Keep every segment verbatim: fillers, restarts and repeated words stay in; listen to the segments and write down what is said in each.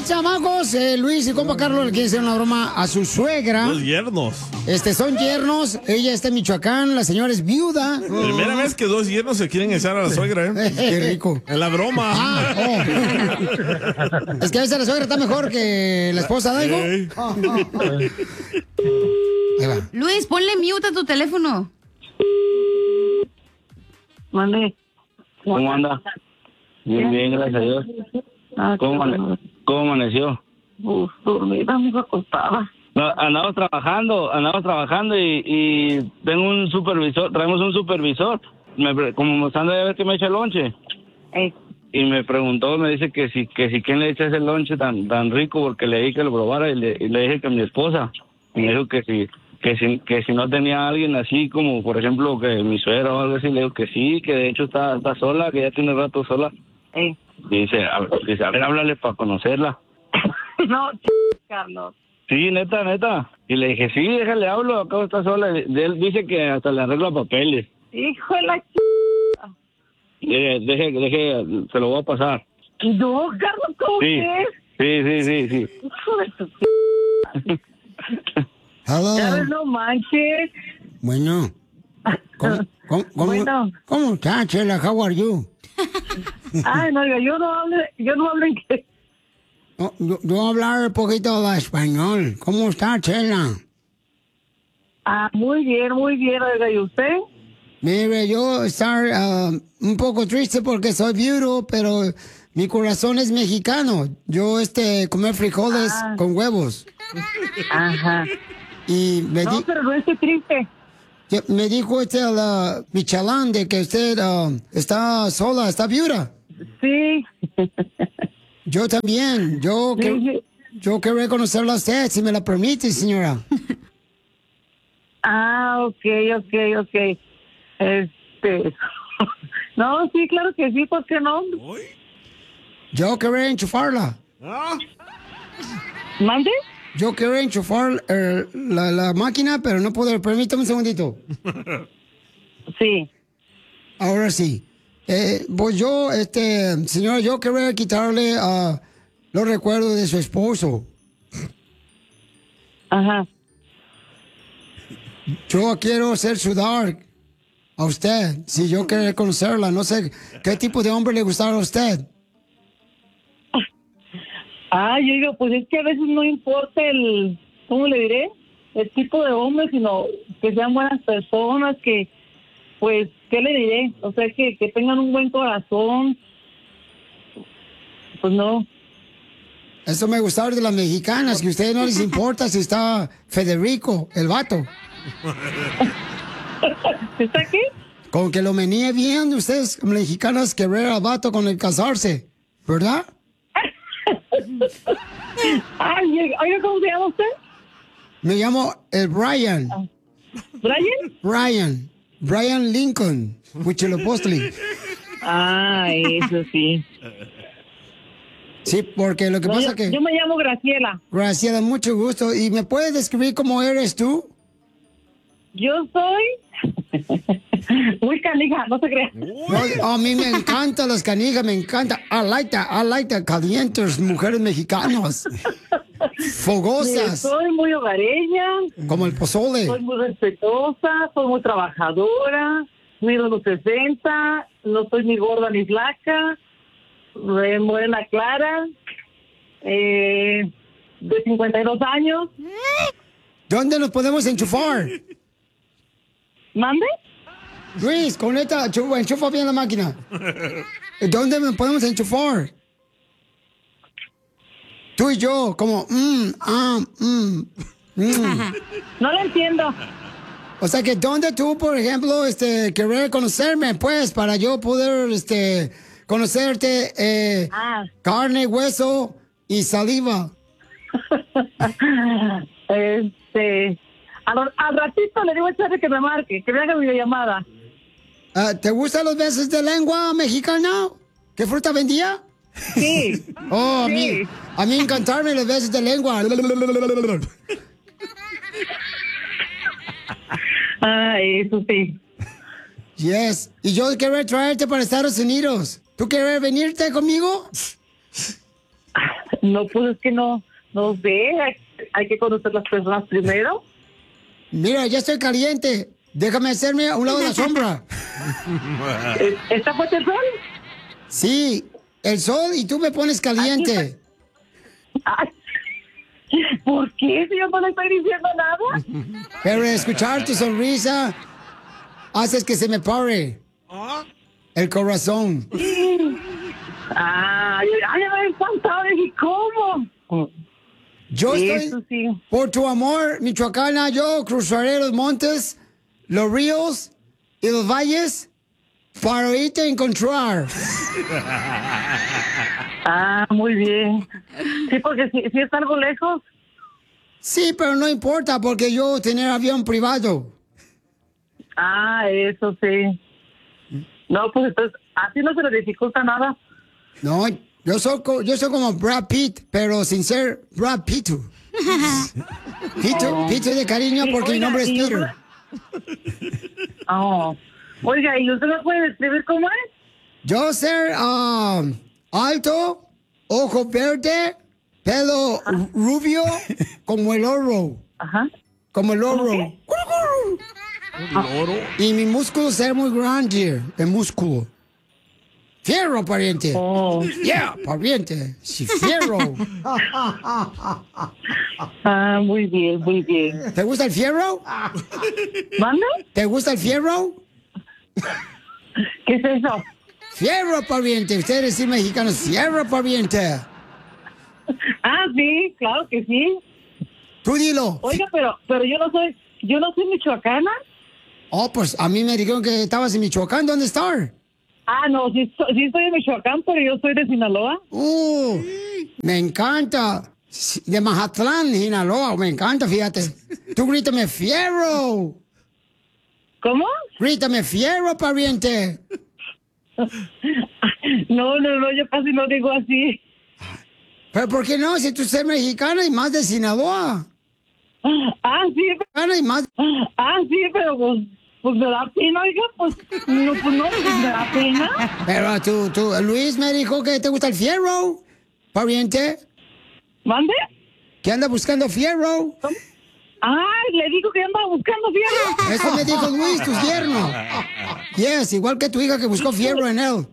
dos chamacos, eh, Luis y compa Carlos, le quieren hacer una broma a su suegra. Los yernos. Este, son yernos. Ella está en Michoacán, la señora es viuda. Primera vez que dos yernos se quieren echar a la suegra, ¿eh? Qué rico. En la broma. Ah, oh. Es que a veces la suegra está mejor que la esposa, ¿daigo? Hey. Oh, oh, oh. Ahí va. Luis, ponle mute a tu teléfono. Mande. ¿Cómo anda? Bien, bien, gracias a Dios. Ah, ¿Cómo, qué amane- bueno. ¿Cómo amaneció? Uf, dormida, me acostada. No, andamos trabajando, andamos trabajando y, y tengo un supervisor, traemos un supervisor. Me, pre- como mostrando a ver que me echa el lonche. Ey. Y me preguntó, me dice que si que si quién le echa ese lonche tan tan rico porque le dije que lo probara y le, y le dije que mi esposa. Y me dijo que si que si que si no tenía alguien así como por ejemplo que mi suegra o algo así, le digo que sí, que de hecho está está sola, que ya tiene rato sola. Ey. Y dice, a, dice, a ver, háblale para conocerla. No, Carlos. Sí, neta, neta. Y le dije, sí, déjale, hablo, acabo está sola. Y él dice que hasta le arregla papeles. Hijo de la ch... Deje, deje, deje, se lo voy a pasar. No, Carlos, ¿cómo Sí, que es? sí, sí, sí, sí. Hijo de tu ch... Hello. Ya ves, no manches. Bueno. ¿Cómo, cómo, cómo, Bueno. ¿Cómo está, Chela? How are you? Ay, no, yo no hablo, yo no hablo en qué. No, yo, yo hablar un poquito de español. ¿Cómo está, Chela? Ah, muy bien, muy bien, oiga, ¿y usted? Mire, yo estar ah, un poco triste porque soy viudo, pero mi corazón es mexicano. Yo, este, comer frijoles Ah. con huevos. Ajá. Y me, No, di- pero no estoy triste. ya- me dijo este, la Michalán, de que usted ah, está sola, está viuda. Sí. Yo también. Yo, que, Sí. yo quiero conocerla a usted, si me la permite, señora. Ah, ok, ok, ok. Este... No, sí, claro que sí, ¿por qué no? Yo quiero enchufarla. ¿Ah? ¿Mande? Yo quiero enchufar eh, la, la máquina, pero no puedo. Permítame un segundito. Sí. Ahora sí. Eh, pues yo, este, señora, yo quiero quitarle ah, los recuerdos de su esposo. Ajá. Yo quiero ser sudar a usted. Si yo quiero conocerla, no sé qué tipo de hombre le gustaba a usted. Ah, yo digo, pues es que a veces no importa el, ¿cómo le diré? El tipo de hombre, sino que sean buenas personas, que, pues, ¿qué le diré? O sea, que, que tengan un buen corazón. Pues no. Eso me gustaba de las mexicanas, que a ustedes no les importa si está Federico, el vato. ¿Está aquí? Con que lo menee bien, ustedes mexicanas querer al vato con el casarse, ¿verdad? Ay, oiga, ¿cómo se llama usted? Me llamo el Brian. ¿Brian? Brian. Brian Lincoln. Huitzilopochtli. Ah, eso sí. Sí, porque lo que No, pasa yo, que... yo me llamo Graciela. Graciela, mucho gusto. ¿Y me puedes describir cómo eres tú? Yo soy muy canija, no se crea. No, a mí me encantan las canijas, me encanta. I like that, I like that. Calientes, mujeres mexicanas. Fogosas. Soy muy hogareña. Como el pozole. Soy muy respetuosa, soy muy trabajadora, mido los sesenta, no soy ni gorda ni flaca, de morena clara, eh, de cincuenta y dos años. ¿Dónde nos podemos enchufar? ¿Mande? Luis, conecta, enchufa, enchufa bien la máquina. ¿Dónde nos podemos enchufar? Tú y yo, como, mmm, ah, mmm, mmm. No lo entiendo. O sea que, ¿dónde tú, por ejemplo, este, querer conocerme, pues, para yo poder, este, conocerte, eh, Ah. carne, hueso y saliva? Este, al, al ratito le digo a Charlie que me marque, que me haga videollamada. Ah, ¿te gustan los besos de lengua mexicana? ¿Qué fruta vendía? Sí. Oh, a Sí. mí, a mí encantarme los besos de lengua. Ah, eso sí. Yes. Y yo quiero traerte para Estados Unidos. ¿Tú quieres venirte conmigo? No, pues es que no, no sé, hay, hay que conocer las personas primero. Mira, ya estoy caliente. Déjame hacerme a un lado de la sombra. ¿Está fuerte el sol? Sí, el sol y tú me pones caliente. Ay, ¿por qué si yo no le estoy diciendo nada? Pero escuchar tu sonrisa haces que se me pare el corazón. Ay, ay, me he espantado. Dije, ¿cómo? Yo estoy, Eso sí. por tu amor, Michoacana, yo cruzaré los montes, los ríos y los valles para irte a encontrar. Ah, muy bien. Sí, porque si, si es algo lejos. Sí, pero no importa porque yo tener avión privado. Ah, eso sí. No, pues entonces, así no se le dificulta nada. No, yo soy, co- yo soy como Brad Pitt, pero sin ser Brad Pitt. Pito, Pito de cariño porque mi Oiga, nombre es y yo- Peter. Oh. Oiga, ¿y usted me puede describir cómo es? Yo ser um, alto, ojo verde, pelo rubio, como el oro. Ajá. Como el oro. Loro. Y mi músculo ser muy grande, el músculo. Fierro, pariente. Oh. Yeah, pariente. Sí, fierro. Ah, muy bien, muy bien. ¿Te gusta el fierro? ¿Manda? ¿Te gusta el fierro? ¿Qué es eso? Fierro, pariente. Ustedes decir mexicanos, fierro, pariente. Ah, sí, claro que sí. Tú dilo. Oiga, pero, pero yo no soy, yo no soy michoacana. Oh, pues a mí me dijeron que estabas en Michoacán. ¿Dónde estás? Ah, no, sí, so- sí estoy de Michoacán, pero yo soy de Sinaloa. Uh, me encanta. De Mazatlán, Sinaloa. Me encanta, fíjate. Tú grítame fierro. ¿Cómo? Grítame fierro, pariente. No, no, no, yo casi no digo así. ¿Pero por qué no? Si tú eres mexicana y más de Sinaloa. Ah, sí, Mexicana y más... ah, sí, pero pues, pues me da pena, oiga, pues, no, pues no, pues me da pena. Pero tú, tú, Luis me dijo que te gusta el fierro, pariente. ¿Mande? Que anda buscando fierro. Ah, le digo que andaba buscando fierro. Eso me dijo Luis, tu yerno. Yes, igual que tu hija que buscó fierro en él.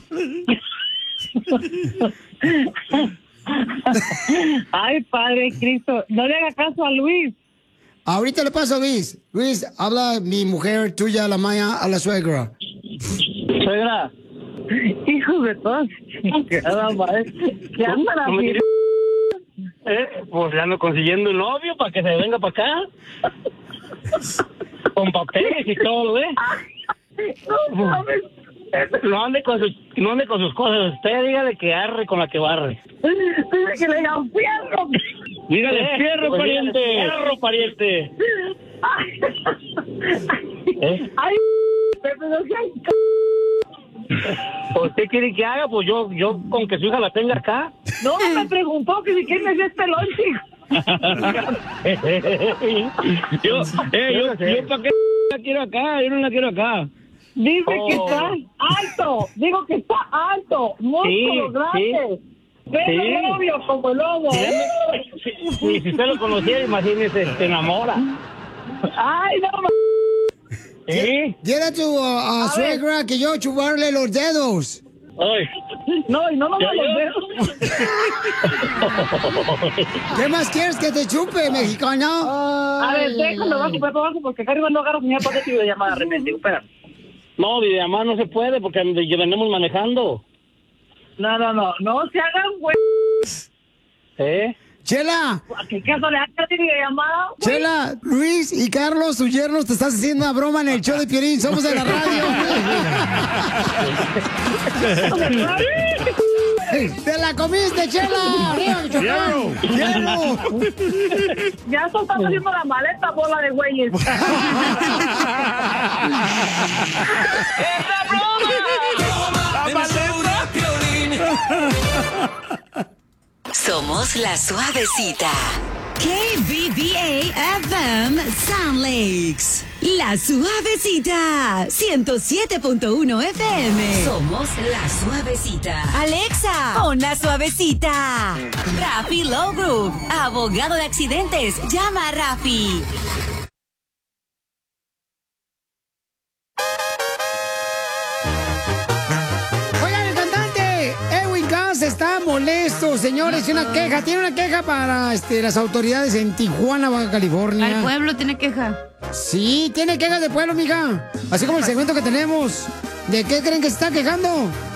Ay, Padre Cristo, no le haga caso a Luis. Ahorita le paso a Luis. Luis, habla mi mujer tuya, la Maya, a la suegra. Suegra. Hijo de todas. Nada más. ¿Qué andan ¿No me así? quieres? Eh, pues le ando consiguiendo un novio para que se venga para acá. Con papeles y todo, ¿eh? No mames. No ande con sus, no ande con sus cosas. Usted dígale que arre con la que barre. Dice que le digan fierro. Dígale fierro, pues pariente. Fierro, pariente. Ay, ¿Eh? ay, pero no seas ¿Usted quiere que haga? Pues yo, yo con que su hija la tenga acá. No, me preguntó que si quién me dio este lonche. yo, eh, yo, yo para qué la quiero acá, yo no la quiero acá. Dice Oh. que está alto. Digo que está alto. Músculo Sí, grande. Pelo sí. rubio como el lobo. Si, si, si usted lo conociera, imagínese, se enamora. Ay, no, ma- ¿Sí? Dile a tu uh, a A suegra que yo chuparle los dedos. Ay. no, y no nos Ya, los ya. dedos. ¿Qué más quieres que te chupe, mexicana? A ver, déjalo bajo, por abajo, porque acá arriba no agarro mi paquete de llamada, repente. Espera. No, videollamada no se puede porque ya venimos manejando. No, no, no, no se hagan, güey. ¿Eh? Chela, ¿A qué caso le hagas videollamada? güey? Chela, Luis y Carlos, tus yernos, te estás haciendo una broma en el show de Piolín. Somos de la radio. ¡Te la comiste, Chela! ¡Arriba, Michoacán! ¡Fierro! Ya esto están haciendo la maleta, bola de güeyes. Somos la suavecita. K B B A F M Sound Lakes. La Suavecita, ciento siete punto uno F M. Somos La Suavecita. Alexa, pon La Suavecita. Rafi Law Group, abogado de accidentes. Llama a Rafi. Está molesto, señores, y una queja, tiene una queja para este, las autoridades en Tijuana, Baja California. ¿El pueblo tiene queja? Sí, tiene quejas de pueblo, mija. Así como el segmento que tenemos. ¿De qué creen que se está quejando?